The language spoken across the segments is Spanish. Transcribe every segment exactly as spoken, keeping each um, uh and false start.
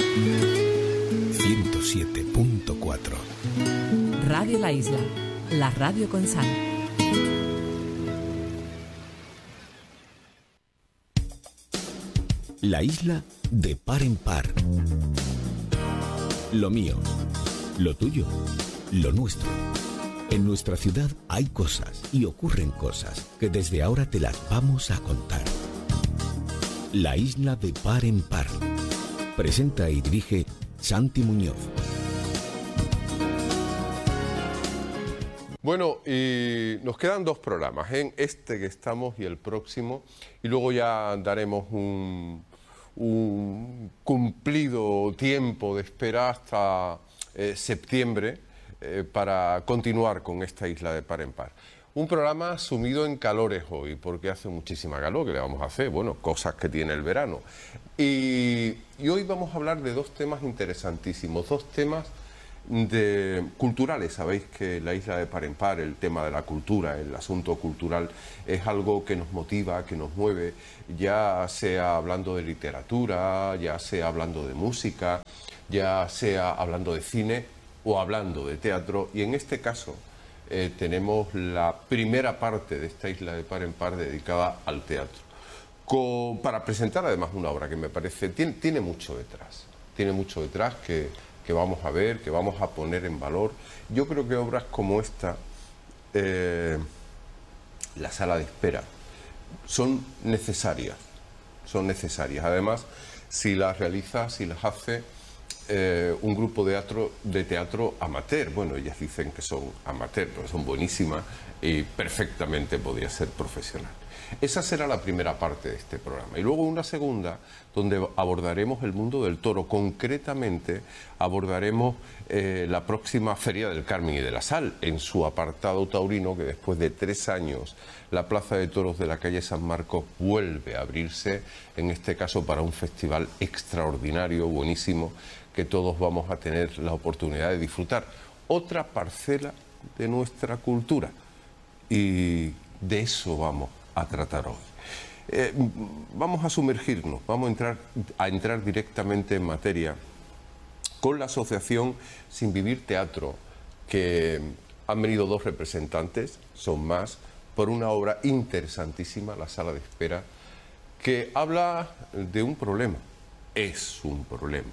ciento siete punto cuatro. Radio La Isla, la radio con sal. La isla de par en par. Lo mío, lo tuyo, lo nuestro. En nuestra ciudad hay cosas y ocurren cosas que desde ahora te las vamos a contar. La isla de par en par. Presenta y dirige Santi Muñoz. Bueno, y nos quedan dos programas, en este que estamos y el próximo, y luego ya daremos un, un cumplido tiempo de espera hasta eh, septiembre eh, para continuar con esta isla de par en par. Un programa sumido en calores hoy, porque hace muchísima calor, ¿qué le vamos a hacer? Bueno, cosas que tiene el verano. Y, y hoy vamos a hablar de dos temas interesantísimos, dos temas de culturales. Sabéis que la isla de par en par, el tema de la cultura, el asunto cultural, es algo que nos motiva, que nos mueve, ya sea hablando de literatura, ya sea hablando de música, ya sea hablando de cine o hablando de teatro, y en este caso eh, tenemos la primera parte de esta isla de par en par dedicada al teatro, con, para presentar además una obra que me parece, tiene, tiene mucho detrás, tiene mucho detrás que que vamos a ver, que vamos a poner en valor. Yo creo que obras como esta, eh, La sala de espera, son necesarias, son necesarias. Además, si las realiza, si las hace eh, un grupo de teatro, de teatro amateur, bueno, ellas dicen que son amateur, pero son buenísimas y perfectamente podría ser profesional. Esa será la primera parte de este programa. Y luego una segunda, donde abordaremos el mundo del toro. Concretamente, abordaremos eh, la próxima Feria del Carmen y de la Sal, en su apartado taurino, que después de tres años la Plaza de Toros de la calle San Marcos vuelve a abrirse, en este caso para un festival extraordinario, buenísimo, que todos vamos a tener la oportunidad de disfrutar. Otra parcela de nuestra cultura. Y de eso vamos a tratar hoy. Eh, vamos a sumergirnos, vamos a entrar, a entrar directamente en materia con la asociación Sin Vivir Teatro, que han venido dos representantes, son más, por una obra interesantísima, La sala de espera, que habla de un problema, es un problema.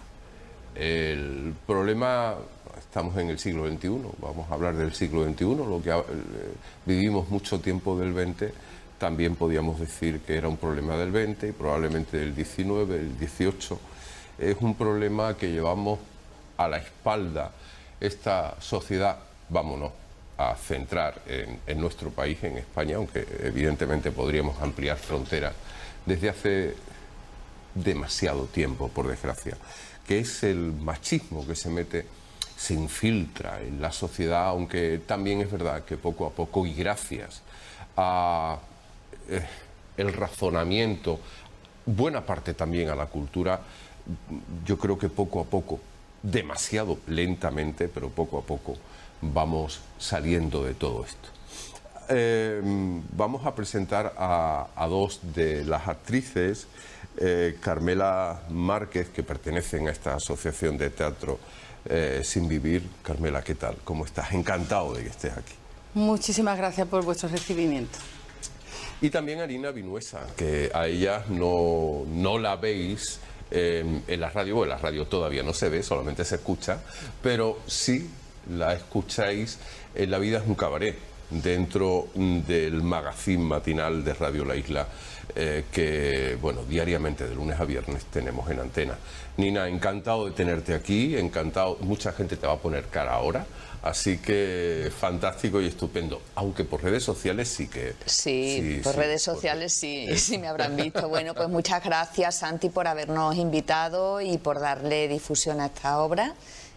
El problema, estamos en el siglo veintiuno, vamos a hablar del siglo veintiuno, lo que eh, vivimos mucho tiempo del veinte, también podíamos decir que era un problema del veinte y probablemente del diecinueve, del dieciocho. Es un problema que llevamos a la espalda esta sociedad, vámonos a centrar en, en nuestro país, en España, aunque evidentemente podríamos ampliar fronteras desde hace demasiado tiempo, por desgracia, que es el machismo que se mete, se infiltra en la sociedad, aunque también es verdad que poco a poco y gracias a eh, el razonamiento, buena parte también a la cultura, yo creo que poco a poco, demasiado lentamente, pero poco a poco vamos saliendo de todo esto. Eh, vamos a presentar a, a dos de las actrices, eh, Carmela Márquez, que pertenecen a esta asociación de teatro eh, Sin Vivir. Carmela, ¿qué tal? ¿Cómo estás? Encantado de que estés aquí. Muchísimas gracias por vuestro recibimiento. Y también a Nina Vinuesa, que a ella no, no la veis eh, en la radio, bueno, la radio todavía no se ve, solamente se escucha, pero sí la escucháis en La vida es un cabaret, dentro del magazine matinal de Radio La Isla, eh, que, bueno, diariamente de lunes a viernes tenemos en antena. Nina, encantado de tenerte aquí, encantado, mucha gente te va a poner cara ahora, así que fantástico y estupendo, aunque por redes sociales sí que... Sí, sí por sí, redes sociales sí, sí me habrán visto. Bueno, pues muchas gracias, Santi, por habernos invitado y por darle difusión a esta obra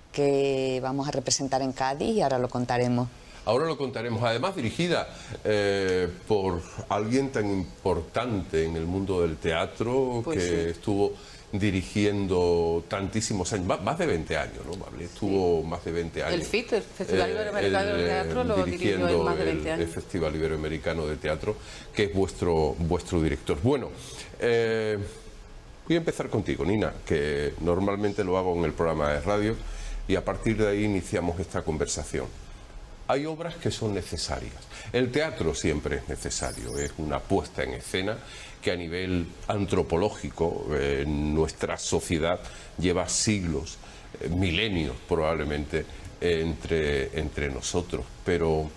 que vamos a representar en Cádiz, y ahora lo contaremos. Ahora lo contaremos, además dirigida eh, por alguien tan importante en el mundo del teatro, pues que sí. Estuvo dirigiendo tantísimos años, más, más de veinte años, ¿no? Estuvo sí. más de veinte años. El F I T, el Festival Iberoamericano de Teatro, lo dirigió en más de veinte años. El Festival Iberoamericano de Teatro, que es vuestro, vuestro director. Bueno, eh, Voy a empezar contigo, Nina, que normalmente lo hago en el programa de radio y a partir de ahí iniciamos esta conversación. Hay obras que son necesarias. El teatro siempre es necesario, es una puesta en escena que a nivel antropológico eh, en nuestra sociedad lleva siglos, eh, milenios probablemente, eh, entre, entre nosotros. Pero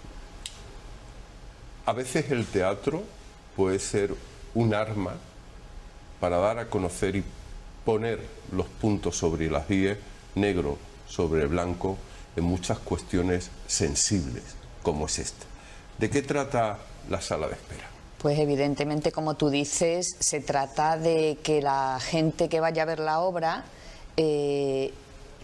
a veces el teatro puede ser un arma para dar a conocer y poner los puntos sobre las íes, negro sobre blanco, en muchas cuestiones sensibles, como es esta. ¿De qué trata la sala de espera? Pues evidentemente, como tú dices, se trata de que la gente que vaya a ver la obra eh,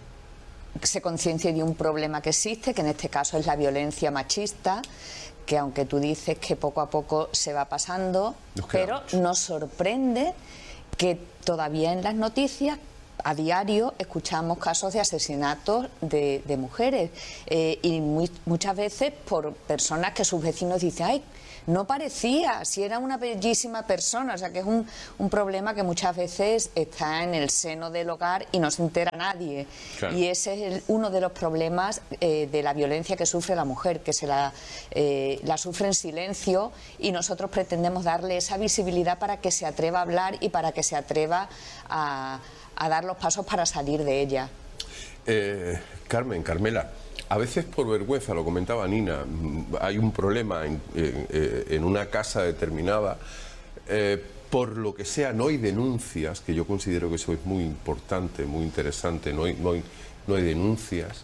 se conciencie de un problema que existe, que en este caso es la violencia machista, que aunque tú dices que poco a poco se va pasando, pero mucho. Nos sorprende que todavía en las noticias a diario escuchamos casos de asesinatos de, de mujeres eh, y muy, muchas veces por personas que sus vecinos dicen, ay, no parecía, si era una bellísima persona. O sea que es un, un problema que muchas veces está en el seno del hogar y no se entera nadie. Claro. Y ese es el, uno de los problemas eh, de la violencia que sufre la mujer, que se la, eh, la sufre en silencio, y nosotros pretendemos darle esa visibilidad para que se atreva a hablar y para que se atreva a, a dar los pasos para salir de ella. Eh, Carmen, Carmela, a veces por vergüenza, lo comentaba Nina, hay un problema en, en, en una casa determinada, eh, por lo que sea no hay denuncias, que yo considero que eso es muy importante, muy interesante, no hay, no hay, no hay denuncias,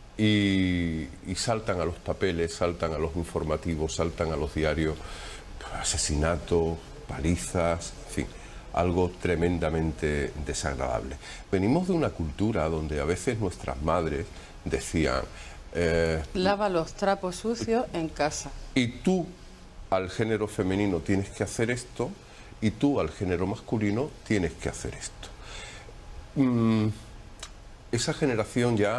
y, y saltan a los papeles, saltan a los informativos, saltan a los diarios, asesinatos, palizas, en fin, algo tremendamente desagradable. Venimos de una cultura donde a veces nuestras madres decían, Eh, lava los trapos sucios en casa. Y tú al género femenino tienes que hacer esto, y tú al género masculino tienes que hacer esto. Mm, esa generación ya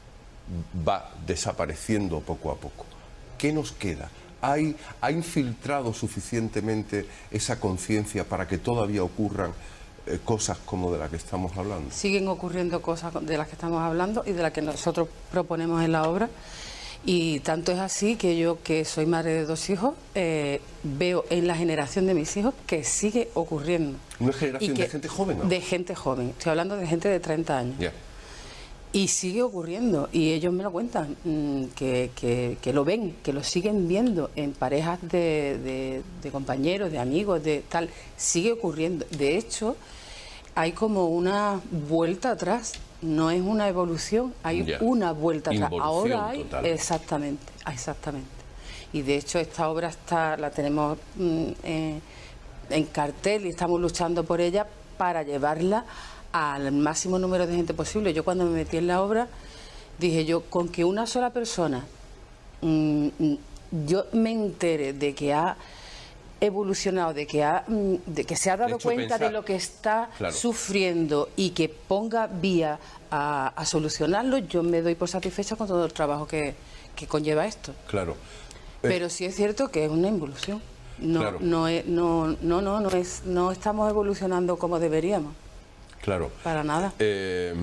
va desapareciendo poco a poco. ¿Qué nos queda? ¿Hay, ¿Ha infiltrado suficientemente esa conciencia para que todavía ocurran Eh, cosas como de las que estamos hablando? Siguen ocurriendo cosas de las que estamos hablando y de las que nosotros proponemos en la obra, y tanto es así que yo, que soy madre de dos hijos, eh, veo en la generación de mis hijos que sigue ocurriendo. ¿Una generación que, de gente joven? ¿No? De gente joven, estoy hablando de gente de treinta años. Yeah. Y sigue ocurriendo, y ellos me lo cuentan, mmm, que, que, que lo ven, que lo siguen viendo en parejas de, de, de compañeros, de amigos, de tal, sigue ocurriendo. De hecho, hay como una vuelta atrás, no es una evolución, hay yeah. una vuelta atrás. Involución Ahora hay, total. exactamente, exactamente. Y de hecho esta obra está, la tenemos mmm, eh, en cartel y estamos luchando por ella para llevarla al máximo número de gente posible. Yo cuando me metí en la obra dije yo, con que una sola persona mmm, yo me entere de que ha evolucionado, de que ha de que se ha dado cuenta pensar, de lo que está claro. sufriendo, y que ponga vía a, a solucionarlo, yo me doy por satisfecha con todo el trabajo que, que conlleva esto. Claro. Pero sí es cierto que es una involución. No, claro. no, es, no, no, no, no es, no estamos evolucionando como deberíamos. Claro. Para nada. Eh,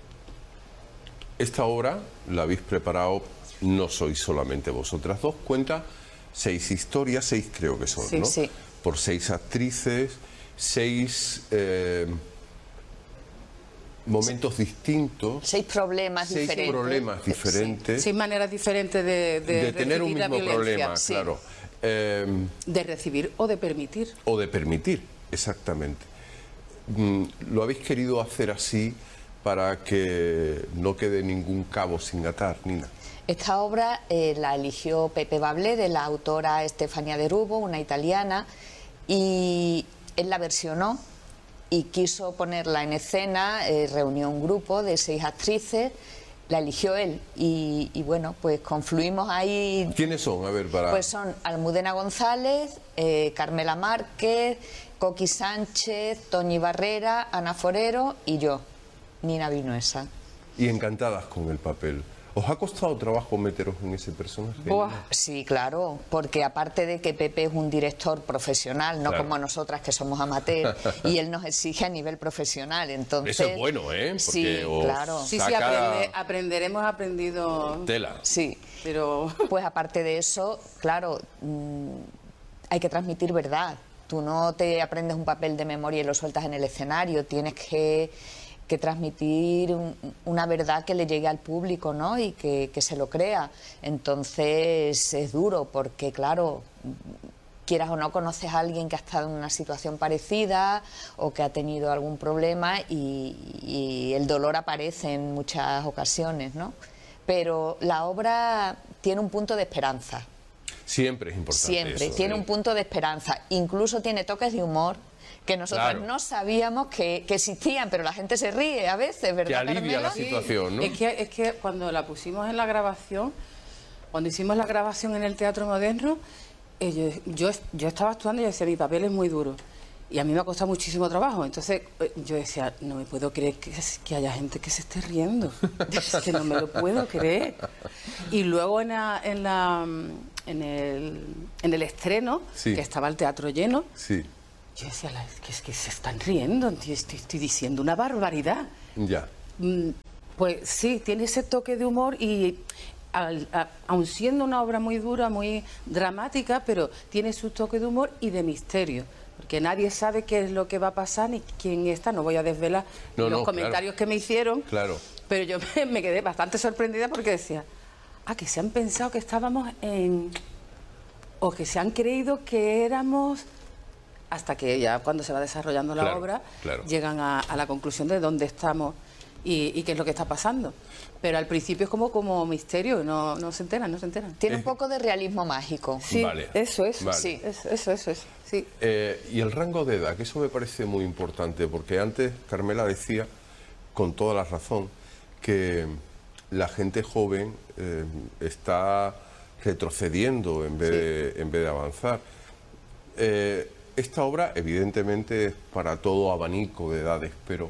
esta obra la habéis preparado, no sois solamente vosotras dos, cuenta seis historias, seis creo que son, sí, ¿no? Sí. Por seis actrices, seis eh, momentos distintos. Seis problemas seis diferentes. Seis problemas diferentes. Sí. Seis maneras diferentes de, de, de tener un mismo problema, sí. claro. Eh, de recibir o de permitir. O de permitir, exactamente. ¿Lo habéis querido hacer así para que no quede ningún cabo sin atar, Nina? Esta obra eh, la eligió Pepe Bablé, de la autora Stefania de Rubo, una italiana, y él la versionó y quiso ponerla en escena, eh, reunió un grupo de seis actrices, la eligió él, y, y bueno, pues confluimos ahí. ¿Quiénes son? A ver, para... Pues son Almudena González, eh, Carmela Márquez, Coqui Sánchez, Toñi Barrera, Ana Forero y yo, Nina Vinuesa. Y encantadas con el papel. ¿Os ha costado trabajo meteros en ese personaje? Buah, sí, claro, porque aparte de que Pepe es un director profesional, no Claro. como nosotras que somos amateurs, y él nos exige a nivel profesional, entonces... Eso es bueno, ¿eh? Porque sí, os claro. Sí, sí, saca aprende- aprenderemos aprendido, tela. Sí, pero... pues aparte de eso, claro, mmm, hay que transmitir verdad. Tú no te aprendes un papel de memoria y lo sueltas en el escenario, tienes que... que transmitir un, una verdad que le llegue al público, ¿no? Y que, que se lo crea. Entonces es duro porque, claro, quieras o no, conoces a alguien que ha estado en una situación parecida o que ha tenido algún problema y, y el dolor aparece en muchas ocasiones, ¿no? Pero la obra tiene un punto de esperanza. Siempre es importante Siempre, eso, tiene ¿eh? un punto de esperanza. Incluso tiene toques de humor que nosotros Claro. no sabíamos que, que existían, pero la gente se ríe a veces, ¿verdad, Que alivia Carmela? la situación, ¿no? Es que, es que cuando la pusimos en la grabación, cuando hicimos la grabación en el Teatro Moderno, eh, yo, yo, yo estaba actuando y yo decía, mi papel es muy duro. Y a mí me ha costado muchísimo trabajo. Entonces eh, yo decía, no me puedo creer que, que haya gente que se esté riendo. Es que no me lo puedo creer. Y luego en, la, en, la, en, el, en el estreno, Sí. que estaba el teatro lleno, Sí, yo decía, "La- que es que se están riendo, tío, estoy, estoy diciendo una barbaridad". ya. Mm, Pues sí, tiene ese toque de humor y al- a- aun siendo una obra muy dura, muy dramática, pero tiene su toque de humor y de misterio, porque nadie sabe qué es lo que va a pasar ni quién está. No voy a desvelar No, los no, comentarios claro. que me hicieron, Claro. pero yo me, me quedé bastante sorprendida porque decía, ah, que se han pensado que estábamos en... o que se han creído que éramos... hasta que ya cuando se va desarrollando la Claro, obra claro. llegan a, a la conclusión de dónde estamos y, y qué es lo que está pasando. Pero al principio es como, como misterio, no, no se enteran, no se enteran. Tiene Eh. un poco de realismo mágico. Sí, Vale, eso, eso, vale. sí, eso, eso, eso, eso, sí. Eh, y el rango de edad, que eso me parece muy importante, porque antes Carmela decía, con toda la razón, que la gente joven eh, está retrocediendo en vez, de, en vez de avanzar. Eh, esta obra, evidentemente, es para todo abanico de edades, pero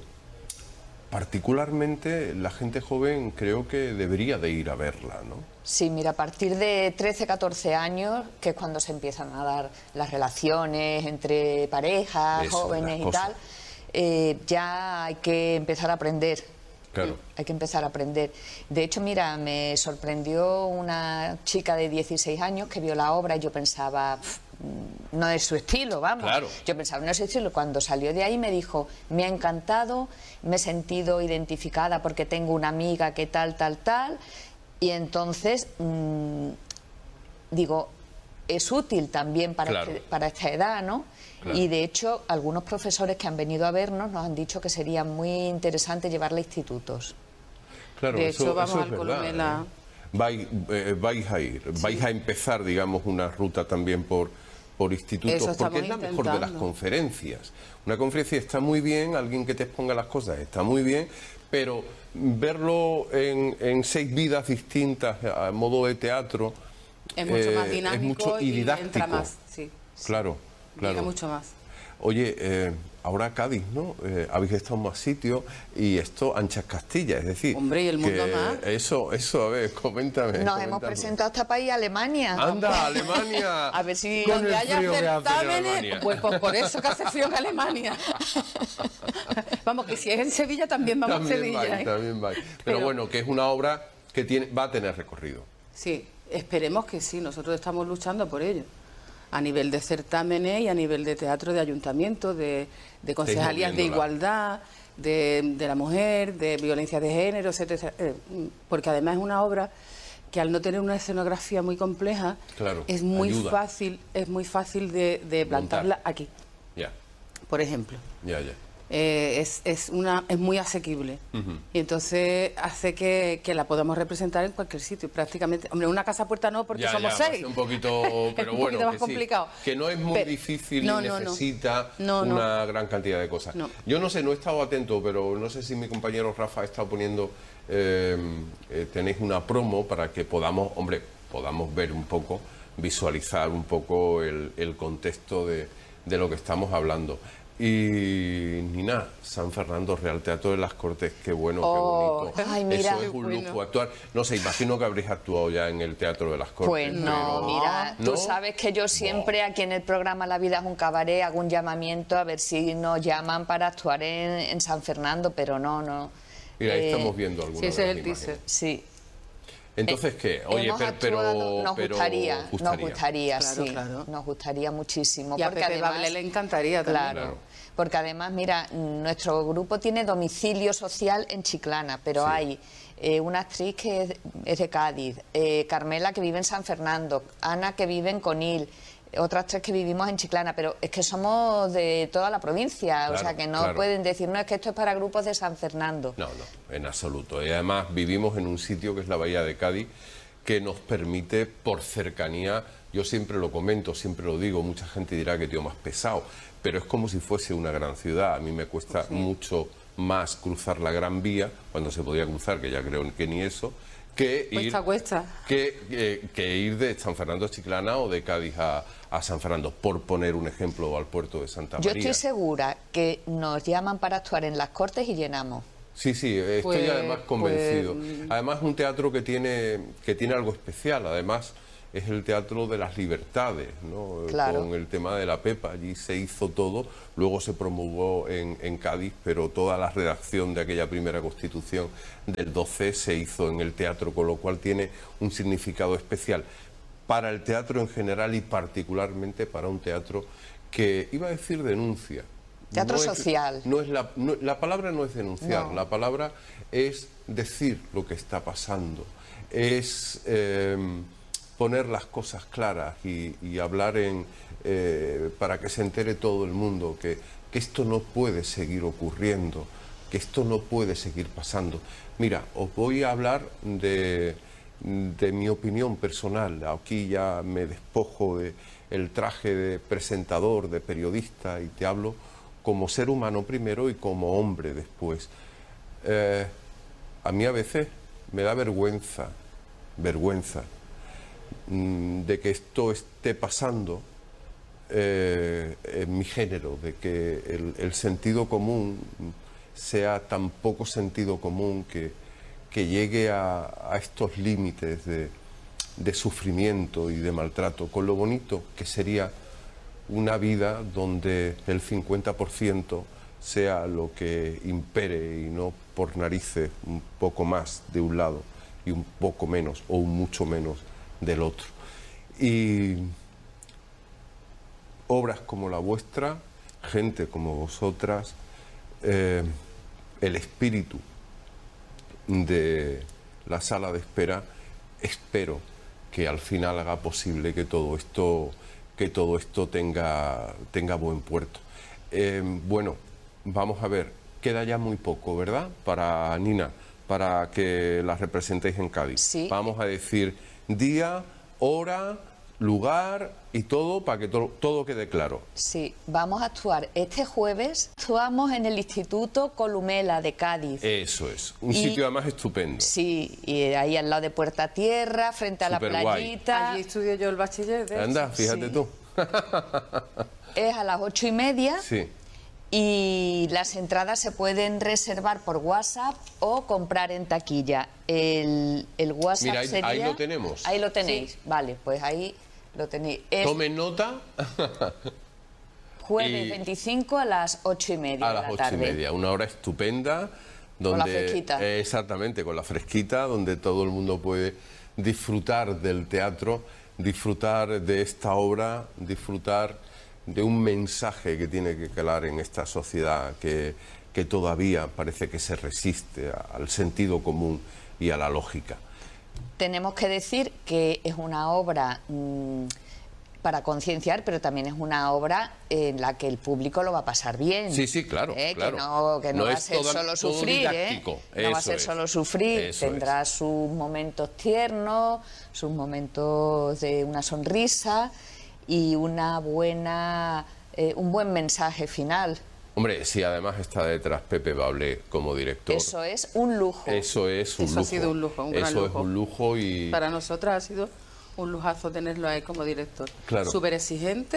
particularmente la gente joven creo que debería de ir a verla, ¿no? Sí, mira, a partir de trece, catorce años, que es cuando se empiezan a dar las relaciones entre parejas, Eso, jóvenes las y cosas. tal, eh, ya hay que empezar a aprender. Claro. Hay que empezar a aprender. De hecho, mira, me sorprendió una chica de dieciséis años que vio la obra y yo pensaba, "Pf, no es su estilo, vamos". Claro. Yo pensaba, no es su estilo. Cuando salió de ahí me dijo, me ha encantado, me he sentido identificada porque tengo una amiga que tal, tal, tal. Y entonces, mmm, digo, es útil también para, Claro. este- para esta edad, ¿no? Claro. Y de hecho, algunos profesores que han venido a vernos nos han dicho que sería muy interesante llevarla a institutos. Claro, De eso, hecho, vamos eso al es verdad, Columela. ¿eh? Vais, eh, vais a ir, vais a empezar, digamos, una ruta también por, por institutos, Eso porque estamos es la mejor de las intentando. conferencias. Una conferencia está muy bien, alguien que te exponga las cosas está muy bien, pero verlo en, en seis vidas distintas, a modo de teatro, Es mucho eh, más es dinámico mucho- y y didáctico. entra más, sí. Claro, Llega claro. mucho más. Oye, eh, ahora Cádiz, ¿no? Eh, habéis estado en más sitios y esto anchas Castilla, es decir... Hombre, y el mundo que más. Eso, eso, a ver, coméntame. Nos hemos coméntame. presentado a este país, Alemania. ¡Anda, Alemania! A ver si- Con Donde el haya frío que hace en certámenes, Alemania. pues, pues por eso que hace frío en Alemania. Vamos, que si es en Sevilla también vamos a También Sevilla. vais, ¿eh? también vais. Pero, Pero- bueno, que es una obra que tiene, va a tener recorrido. Sí, esperemos que sí, nosotros estamos luchando por ello. A nivel de certámenes y a nivel de teatro de ayuntamiento, de, de concejalías de moviéndola. igualdad, de, de la mujer, de violencia de género, etcétera. Eh, Porque además es una obra que al no tener una escenografía muy compleja, Claro, es muy ayuda. fácil, es muy fácil de, de plantarla Montar. aquí, Ya, por ejemplo. ya, ya. Eh, es, es, una, es muy asequible y entonces hace que, que la podamos representar en cualquier sitio prácticamente. Hombre, una casa puerta no porque Ya, somos ya, va a seis. ser un poquito, pero un bueno, poquito más que sí, complicado. que no es muy Pero- difícil no, y no, no. necesita No, no. una gran cantidad de cosas. No. Yo no sé, no he estado atento, pero no sé si mi compañero Rafa ha estado poniendo, eh, eh, tenéis una promo para que podamos, hombre, podamos ver un poco, visualizar un poco el, el contexto de, de lo que estamos hablando. Y Nina, San Fernando Real Teatro de las Cortes, qué bueno, Oh, qué bonito. ay, mira. Eso es un Bueno. lujo actuar. No sé, imagino que habréis actuado ya en el Teatro de las Cortes. Pues no, pero- mira, ¿No? tú sabes que yo siempre aquí en el programa La Vida es un Cabaret hago un llamamiento a ver si nos llaman para actuar en, en San Fernando, pero no, no. Mira, ahí Eh, estamos viendo alguna Sí, ese de es el las teaser. imágenes. Sí. Entonces, ¿qué? Oye, Hemos pero, pero, actuado, nos pero gustaría, nos gustaría. gustaría, Claro, sí, claro. nos gustaría muchísimo. Y a porque Pepe además, Bablé le encantaría también. claro, Claro. porque además, mira, nuestro grupo tiene domicilio social en Chiclana, pero Sí. hay eh, una actriz que es, es de Cádiz, eh, Carmela que vive en San Fernando, Ana que vive en Conil, otras tres que vivimos en Chiclana, pero es que somos de toda la provincia, o Claro, sea que no claro. pueden decir, no, es que esto es para grupos de San Fernando. No, no, en absoluto. Y además vivimos en un sitio que es la Bahía de Cádiz, que nos permite, por cercanía, yo siempre lo comento, siempre lo digo, mucha gente dirá que tío más pesado, pero es como si fuese una gran ciudad. A mí me cuesta mucho más cruzar la Gran Vía, cuando se podía cruzar, que ya creo que ni eso, que ir, Cuesta, cuesta. que, eh, que ir de San Fernando a Chiclana o de Cádiz a, a San Fernando, por poner un ejemplo, al puerto de Santa Yo María. estoy segura que nos llaman para actuar en las Cortes y llenamos. Sí, sí, estoy Pues- además convencido. pues- Además, un teatro que tiene, que tiene algo especial. Además, es el teatro de las libertades, ¿no? Claro. Con el tema de la Pepa. Allí se hizo todo. Luego se promulgó en, en Cádiz, pero toda la redacción de aquella primera Constitución del doce se hizo en el teatro, con lo cual tiene un significado especial para el teatro en general y particularmente para un teatro que, iba a decir, denuncia. Teatro No es- social. no es la, no- la palabra no es denunciar, No. la palabra es decir lo que está pasando, es eh, poner las cosas claras y, y hablar en, eh, para que se entere todo el mundo que, que esto no puede seguir ocurriendo, que esto no puede seguir pasando. Mira, os voy a hablar de, de mi opinión personal. Aquí ya me despojo de el traje de presentador, de periodista, y te hablo como ser humano primero y como hombre después. Eh, a mí a veces me da vergüenza, vergüenza, mm, de que esto esté pasando eh, en mi género, de que el, el sentido común sea tan poco sentido común que, que llegue a, a estos límites de, de sufrimiento y de maltrato, con lo bonito que sería una vida donde el cincuenta por ciento sea lo que impere y no por narices un poco más de un lado y un poco menos o un mucho menos del otro. Y obras como la vuestra, gente como vosotras, eh, el espíritu de la sala de espera, espero que al final haga posible que todo esto que todo esto tenga, tenga buen puerto. Eh, bueno, vamos a ver, queda ya muy poco, ¿verdad? Para Nina, para que la representéis en Cádiz. Sí. Vamos a decir día, hora, lugar y todo para que to- todo quede claro. Sí, vamos a actuar este jueves. Actuamos en el Instituto Columela de Cádiz. Eso es, un Y- sitio además estupendo. Sí, y ahí al lado de Puerta Tierra, frente a la Superguay. playita. Allí estudio yo el bachiller. de Anda, hecho. fíjate sí. tú. Es a las ocho y media. Sí. Y las entradas se pueden reservar por WhatsApp o comprar en taquilla. El, el WhatsApp Mira, ahí- sería... ahí lo tenemos. Ahí lo tenéis, vale, pues ahí lo tenéis. Es Tomen nota. jueves y- veinticinco a las ocho y media A de las la ocho tarde. y media, una hora estupenda. Donde, la fresquita. eh, exactamente, con la fresquita, donde todo el mundo puede disfrutar del teatro, disfrutar de esta obra, disfrutar de un mensaje que tiene que calar en esta sociedad que, que todavía parece que se resiste a- al sentido común y a la lógica. Tenemos que decir que es una obra mm, para concienciar, pero también es una obra en la que el público lo va a pasar bien. Sí, sí, claro, ¿Eh? claro. Que no, que no, No va a es ser toda- solo todo sufrir, ¿eh? didáctico, No va a eso ser es. solo sufrir, Eso tendrá sus momentos tiernos, sus momentos de una sonrisa y una buena, eh, un buen mensaje final. Hombre, si además está detrás Pepe Bablé como director, Eso es un lujo. eso es un Eso ha lujo. sido un lujo, un gran Eso es lujo. un lujo y... Para nosotras ha sido un lujazo tenerlo ahí como director. Claro. Súper exigente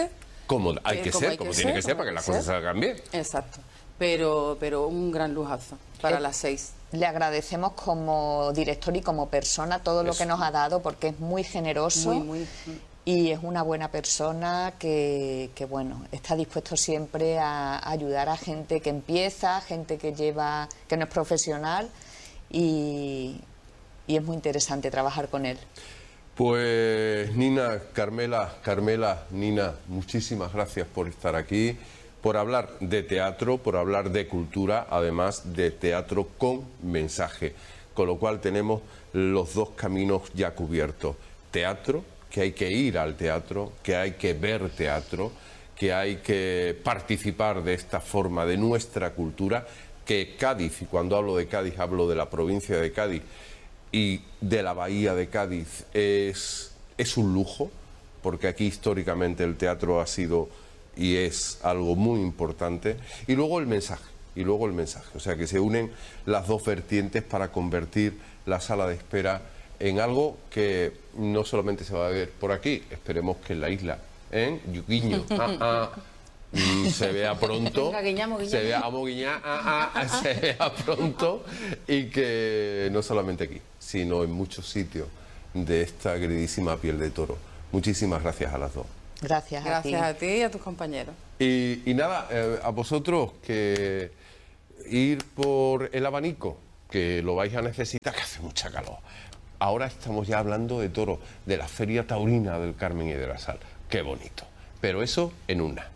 Como hay Eh, que como ser, hay como que tiene ser, que ser como para que hay las que cosas ser. salgan bien. Exacto. Pero, pero un gran lujazo para Eh, las seis. Le agradecemos como director y como persona todo lo Eso. que nos ha dado, porque es muy generoso Muy, muy. y es una buena persona que, que, bueno, está dispuesto siempre a ayudar a gente que empieza, gente que lleva, que no es profesional, y, y es muy interesante trabajar con él. Pues Nina, Carmela, Carmela, Nina, muchísimas gracias por estar aquí, por hablar de teatro, por hablar de cultura, además de teatro con mensaje, con lo cual tenemos los dos caminos ya cubiertos. Teatro, que hay que ir al teatro, que hay que ver teatro, que hay que participar de esta forma de nuestra cultura, que Cádiz, y cuando hablo de Cádiz hablo de la provincia de Cádiz, y de la bahía de Cádiz es, es un lujo, porque aquí históricamente el teatro ha sido y es algo muy importante. Y luego el mensaje, y luego el mensaje. O sea que se unen las dos vertientes para convertir la sala de espera en algo que no solamente se va a ver por aquí, esperemos que en la isla, ¿eh? Guiño, ah, ah. Mm, se vea pronto, Venga, guiñamos, guiñamos. se vea, vamos a guiñar, ah, ah, se vea pronto, y que no solamente aquí, sino en muchos sitios de esta queridísima piel de toro. Muchísimas gracias a las dos. Gracias, Gracias a a ti. ti y a tus compañeros. Y, y nada, eh, a vosotros que ir por el abanico, que lo vais a necesitar, que hace mucha calor. Ahora estamos ya hablando de toro, de la Feria Taurina del Carmen y de la Sal. Qué bonito. Pero eso en una.